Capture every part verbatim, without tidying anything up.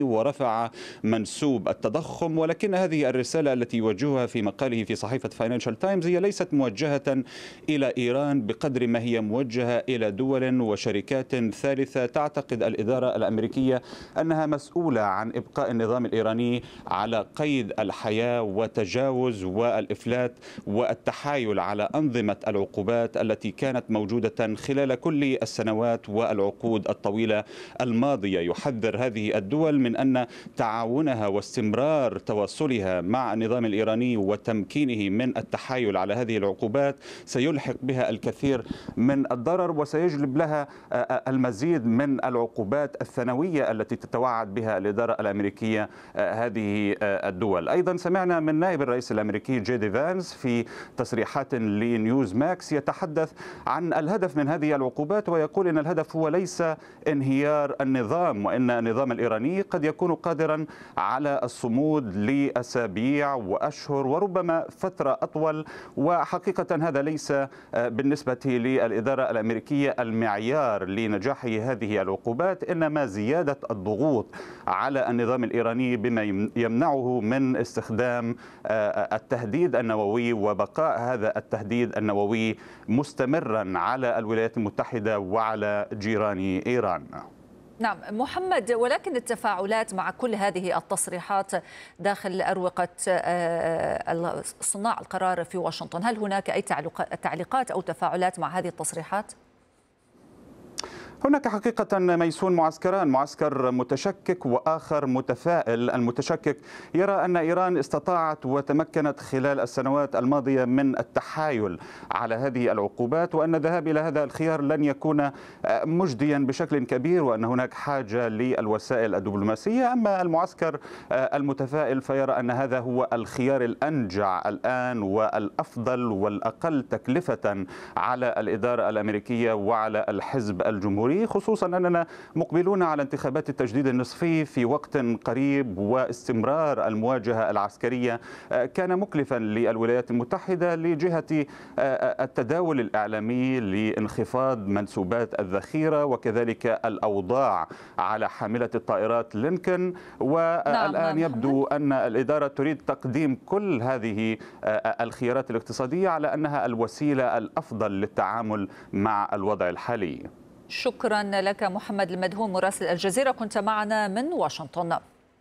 ورفع منسوب التضخم، ولكن هذه الرسالة التي يوجهها في مقاله في صحيفة فاينانشال تايمز هي ليست موجهة إلى إيران بقدر ما هي موجهة إلى دول وشركات ثالثة تعتقد الإدارة الأمريكية أنها مسؤولة عن إبقاء النظام الإيراني على قيد الحياة وتجاوز والإفلات والتحايل على أنظمة العقوبات التي كانت موجودة خلال كل السنوات والعقود الطويلة الماضية. يحذر هذه الدول من أن تعاونها واستمرار تواصلها مع النظام الإيراني وتمكينه من التحايل على هذه العقوبات سيلحق بها الكثير من الضرر وسيجلب لها المزيد من العقوبات الثانوية التي تتوعد بها الإدارة الأمريكية هذه الدول. أيضا سمعنا من نائب الرئيس الأمريكي جي دي فانس في تصريحات لنيوز ماكس يتحدث عن الهدف من هذه العقوبات ويقول إن الهدف هو ليس انهيار النظام، وإن النظام الإيراني قد يكون قادرا على الصمود لأسابيع وأشهر وربما فترة أطول. وحقيقة هذا ليس بالنسبة للإدارة الأمريكية المعيار لنجاح هذه العقوبات، إنما زيادة الضغوط على النظام الإيراني بما يمنعه من استخدام التهديد النووي وبقاء هذا التهديد النووي مستمرا على الولايات المتحدة وعلى جيران إيران. نعم محمد، ولكن التفاعلات مع كل هذه التصريحات داخل أروقة صناع القرار في واشنطن، هل هناك أي تعليقات أو تفاعلات مع هذه التصريحات؟ هناك حقيقة ميسون معسكران، معسكر متشكك وآخر متفائل. المتشكك يرى أن إيران استطاعت وتمكنت خلال السنوات الماضية من التحايل على هذه العقوبات، وأن الذهاب إلى هذا الخيار لن يكون مجديا بشكل كبير، وأن هناك حاجة للوسائل الدبلوماسية. أما المعسكر المتفائل فيرى أن هذا هو الخيار الأنجع الآن والأفضل والأقل تكلفة على الإدارة الأمريكية وعلى الحزب الجمهوري، خصوصا أننا مقبلون على انتخابات التجديد النصفي في وقت قريب، واستمرار المواجهة العسكرية كان مكلفا للولايات المتحدة لجهة التداول الإعلامي لانخفاض منسوبات الذخيرة وكذلك الأوضاع على حاملة الطائرات لينكولن. والآن يبدو أن الإدارة تريد تقديم كل هذه الخيارات الاقتصادية على أنها الوسيلة الأفضل للتعامل مع الوضع الحالي. شكرا لك محمد المدهون مراسل الجزيرة، كنت معنا من واشنطن.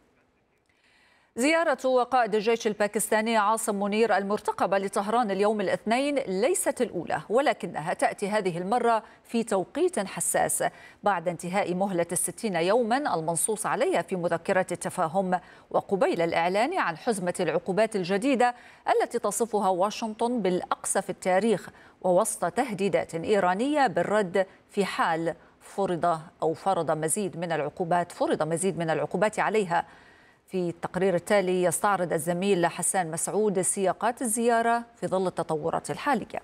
زيارة قائد الجيش الباكستاني عاصم منير المرتقبة لطهران اليوم الاثنين ليست الأولى، ولكنها تأتي هذه المرة في توقيت حساس بعد انتهاء مهلة الستين يوما المنصوص عليها في مذكرة التفاهم، وقبيل الإعلان عن حزمة العقوبات الجديدة التي تصفها واشنطن بالأقصى في التاريخ، ووسط تهديدات إيرانية بالرد في حال فرض أو فرض مزيد من العقوبات فرض مزيد من العقوبات عليها. في التقرير التالي يستعرض الزميل حسان مسعود سياقات الزيارة في ظل التطورات الحالية.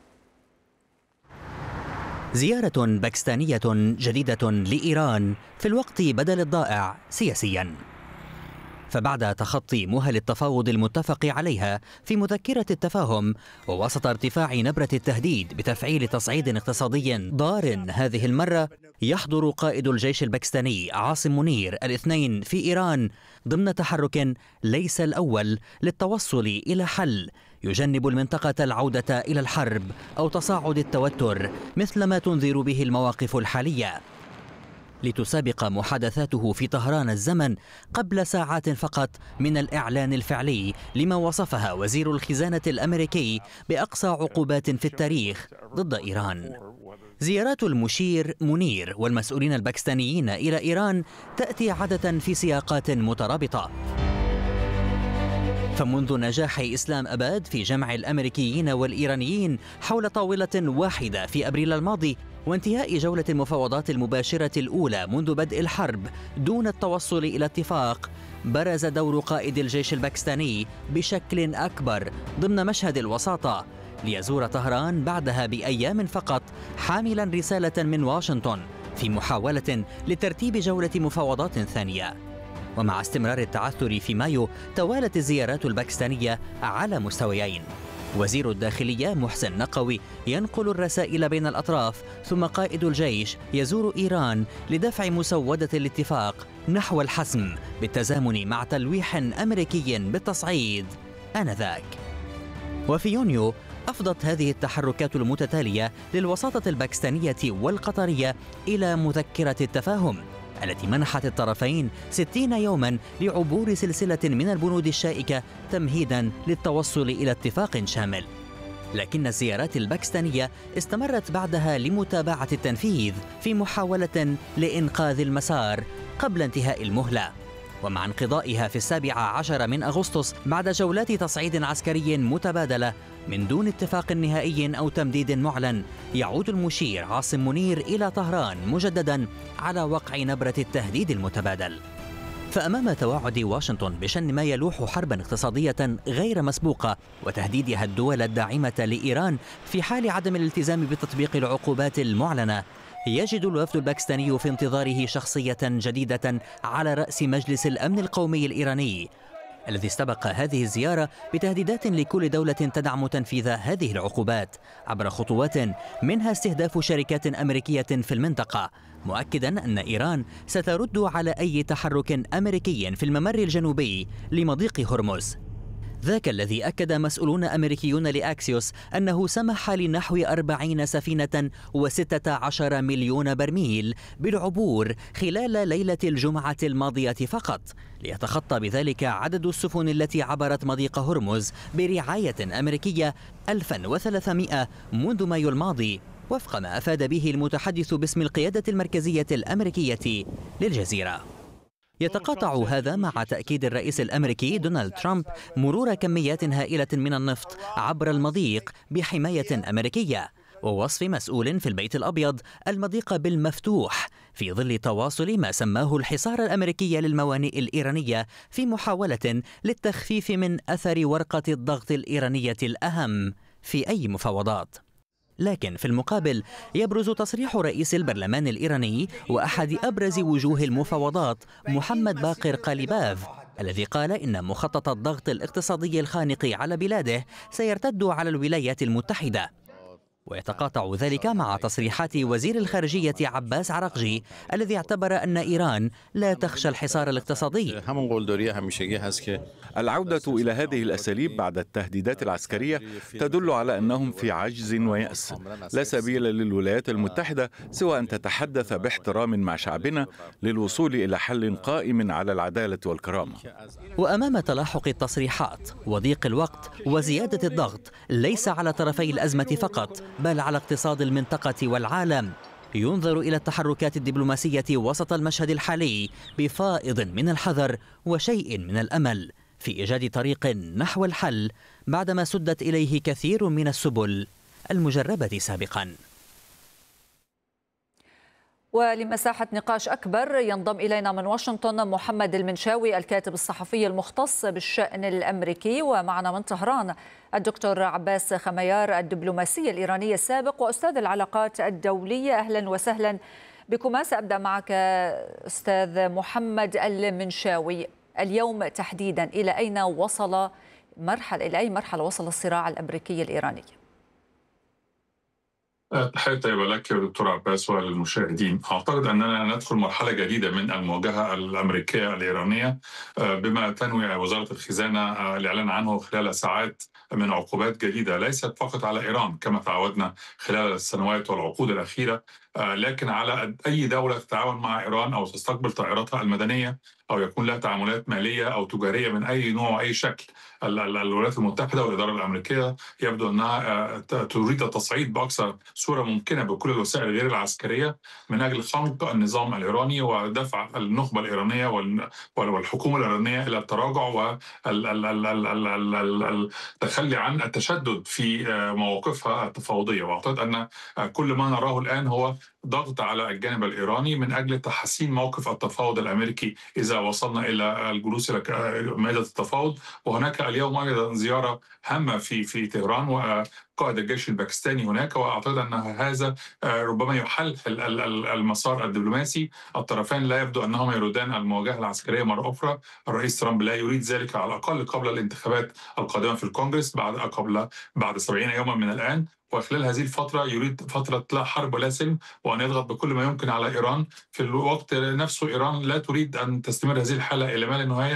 زيارة باكستانية جديدة لإيران في الوقت بدل الضائع سياسيا. فبعد تخطي مهل التفاوض المتفق عليها في مذكرة التفاهم، ووسط ارتفاع نبرة التهديد بتفعيل تصعيد اقتصادي ضار هذه المرة، يحضر قائد الجيش الباكستاني عاصم منير الاثنين في إيران ضمن تحرك ليس الأول للتوصل إلى حل يجنب المنطقة العودة إلى الحرب أو تصاعد التوتر مثل ما تنذر به المواقف الحالية. لتسابق محادثاته في طهران الزمن قبل ساعات فقط من الإعلان الفعلي لما وصفها وزير الخزانة الأمريكي بأقصى عقوبات في التاريخ ضد إيران. زيارات المشير منير والمسؤولين الباكستانيين إلى إيران تأتي عادة في سياقات مترابطة. فمنذ نجاح إسلام أباد في جمع الأمريكيين والإيرانيين حول طاولة واحدة في أبريل الماضي، وانتهاء جولة المفاوضات المباشرة الأولى منذ بدء الحرب دون التوصل إلى اتفاق، برز دور قائد الجيش الباكستاني بشكل أكبر ضمن مشهد الوساطة، ليزور طهران بعدها بأيام فقط حاملا رسالة من واشنطن في محاولة لترتيب جولة مفاوضات ثانية. ومع استمرار التعثر في مايو، توالت الزيارات الباكستانية على مستويين. وزير الداخلية محسن نقوي ينقل الرسائل بين الأطراف، ثم قائد الجيش يزور إيران لدفع مسودة الاتفاق نحو الحسم بالتزامن مع تلويح أمريكي بالتصعيد آنذاك. وفي يونيو أفضت هذه التحركات المتتالية للوساطة الباكستانية والقطرية إلى مذكرة التفاهم التي منحت الطرفين ستين يوما لعبور سلسلة من البنود الشائكة تمهيدا للتوصل إلى اتفاق شامل. لكن الزيارات الباكستانية استمرت بعدها لمتابعة التنفيذ في محاولة لإنقاذ المسار قبل انتهاء المهلة. ومع انقضائها في السابع عشر من أغسطس بعد جولات تصعيد عسكري متبادلة من دون اتفاق نهائي أو تمديد معلن، يعود المشير عاصم منير إلى طهران مجددا على وقع نبرة التهديد المتبادل. فأمام توعد واشنطن بشن ما يلوح حربا اقتصادية غير مسبوقة وتهديدها الدول الداعمة لإيران في حال عدم الالتزام بتطبيق العقوبات المعلنة، يجد الوفد الباكستاني في انتظاره شخصية جديدة على رأس مجلس الأمن القومي الإيراني، الذي استبق هذه الزيارة بتهديدات لكل دولة تدعم تنفيذ هذه العقوبات عبر خطوات منها استهداف شركات أمريكية في المنطقة، مؤكدا أن إيران سترد على أي تحرك أمريكي في الممر الجنوبي لمضيق هرمز. ذاك الذي أكد مسؤولون أمريكيون لأكسيوس أنه سمح لنحو أربعين سفينة وستة عشر مليون برميل بالعبور خلال ليلة الجمعة الماضية فقط، ليتخطى بذلك عدد السفن التي عبرت مضيق هرمز برعاية أمريكية ألف وثلاثمائة منذ مايو الماضي، وفق ما أفاد به المتحدث باسم القيادة المركزية الأمريكية للجزيرة. يتقاطع هذا مع تأكيد الرئيس الأمريكي دونالد ترامب مرور كميات هائلة من النفط عبر المضيق بحماية أمريكية، ووصف مسؤول في البيت الأبيض المضيق بالمفتوح في ظل تواصل ما سماه الحصار الأمريكي للموانئ الإيرانية في محاولة للتخفيف من أثر ورقة الضغط الإيرانية الأهم في أي مفاوضات. لكن في المقابل يبرز تصريح رئيس البرلمان الإيراني وأحد أبرز وجوه المفاوضات محمد باقر قاليباف، الذي قال إن مخطط الضغط الاقتصادي الخانق على بلاده سيرتد على الولايات المتحدة. ويتقاطع ذلك مع تصريحات وزير الخارجية عباس عراقجي الذي اعتبر أن إيران لا تخشى الحصار الاقتصادي. العودة إلى هذه الأساليب بعد التهديدات العسكرية تدل على أنهم في عجز ويأس. لا سبيل للولايات المتحدة سوى أن تتحدث باحترام مع شعبنا للوصول إلى حل قائم على العدالة والكرامة. وأمام تلاحق التصريحات وضيق الوقت وزيادة الضغط ليس على طرفي الأزمة فقط بل على اقتصاد المنطقة والعالم، ينظر إلى التحركات الدبلوماسية وسط المشهد الحالي بفائض من الحذر وشيء من الأمل في إيجاد طريق نحو الحل بعدما سدت إليه كثير من السبل المجربة سابقا. ولمساحة نقاش أكبر ينضم إلينا من واشنطن محمد المنشاوي الكاتب الصحفي المختص بالشأن الأمريكي، ومعنا من طهران الدكتور عباس خميار الدبلوماسي الإيراني السابق وأستاذ العلاقات الدولية. أهلا وسهلا بكما. سأبدأ معك أستاذ محمد المنشاوي، اليوم تحديدا إلى أين وصل مرحلة إلى أي مرحلة وصل الصراع الأمريكي الإيراني؟ تحية طيبة لك يا دكتور عباس وللمشاهدين. أعتقد أننا ندخل مرحلة جديدة من المواجهة الأمريكية الإيرانية بما تنوي وزارة الخزانة الإعلان عنه خلال ساعات من عقوبات جديدة ليست فقط على إيران كما تعودنا خلال السنوات والعقود الأخيرة، لكن على أي دولة تتعاون مع إيران أو تستقبل طائراتها المدنية أو يكون لها تعاملات مالية أو تجارية من أي نوع وأي شكل. الولايات المتحدة والإدارة الأمريكية يبدو أنها تريد التصعيد بأكثر صورة ممكنة بكل الوسائل غير العسكرييه من أجل خنق النظام الإيراني ودفع النخبة الإيرانية والحكومة الإيرانية إلى التراجع والتخلي عن التشدد في مواقفها التفاوضية. وأعتقد أن كل ما نراه الآن هو ضغط على الجانب الإيراني من أجل تحسين موقف التفاوض الأمريكي إذا وصلنا إلى الجلوس إلى مائدة التفاوض. وهناك اليوم أيضا زيارة هامة في في طهران قائد الجيش الباكستاني هناك، وأعتقد أن هذا ربما يحلل المسار الدبلوماسي. الطرفين لا يبدو أنهم يريدان المواجهة العسكرية مرة أخرى. الرئيس ترامب لا يريد ذلك على الأقل قبل الانتخابات القادمة في الكونغرس بعد قبل بعد سبعين يوما من الآن، وخلال هذه الفترة يريد فترة لا حرب ولا سلم، وأن يضغط بكل ما يمكن على إيران. في الوقت نفسه إيران لا تريد أن تستمر هذه الحالة إلى ما لا نهاية.